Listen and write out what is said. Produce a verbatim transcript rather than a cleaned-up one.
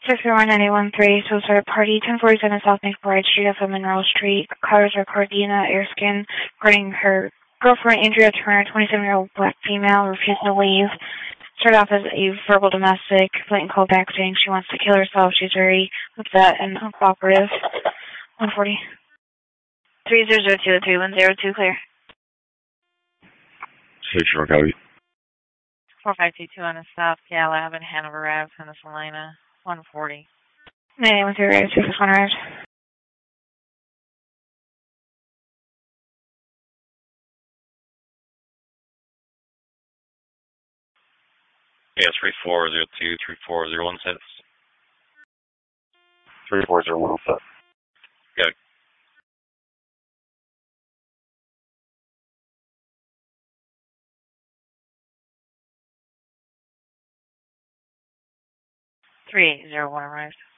six zero one nine one three, so sort of party, ten forty-seven South McBride Street off of Monroe Street. Cars are Cardina Airskin, regarding her girlfriend, Andrea Turner, twenty-seven-year-old black female, refused to leave. Started off as a verbal domestic, blatant call back saying she wants to kill herself. She's very upset and uncooperative. one forty. three zero zero two three one zero two, clear. six zero copy. four five two two on a South Gal Avenue, Hanover Ave, Pennsylvania, one forty. nine one three, two six one, arrived. Yeah, three four zero two, three four zero one six. three four zero one six. Got it. three zero one arrived.